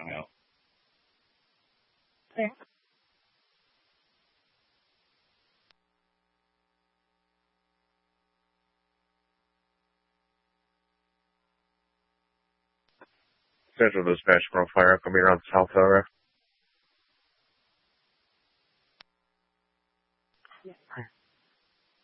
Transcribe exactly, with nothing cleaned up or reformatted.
coming out. Okay. Central Dispatch from Fire coming around South Florida.